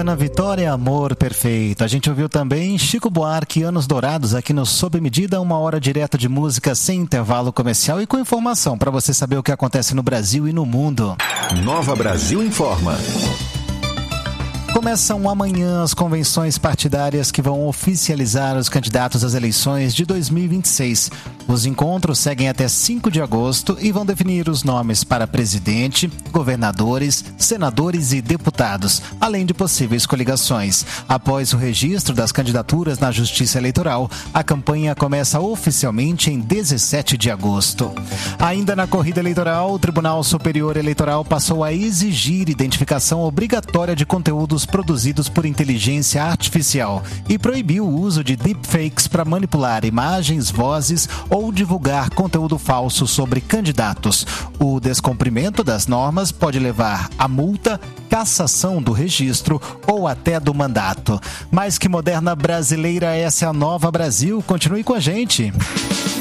Ana Vitória, Amor Perfeito. A gente ouviu também Chico Buarque, Anos Dourados, aqui no Sob Medida, 1 hora direto de música sem intervalo comercial e com informação para você saber o que acontece no Brasil e no mundo. Nova Brasil Informa. Começam amanhã as convenções partidárias que vão oficializar os candidatos às eleições de 2026. Os encontros seguem até 5 de agosto e vão definir os nomes para presidente, governadores, senadores e deputados, além de possíveis coligações. Após o registro das candidaturas na Justiça Eleitoral, a campanha começa oficialmente em 17 de agosto. Ainda na corrida eleitoral, o Tribunal Superior Eleitoral passou a exigir identificação obrigatória de conteúdos produzidos por inteligência artificial e proibiu o uso de deepfakes para manipular imagens, vozes ou divulgar conteúdo falso sobre candidatos. O descumprimento das normas pode levar a multa, cassação do registro ou até do mandato. Mais que moderna brasileira, essa é a Nova Brasil. Continue com a gente.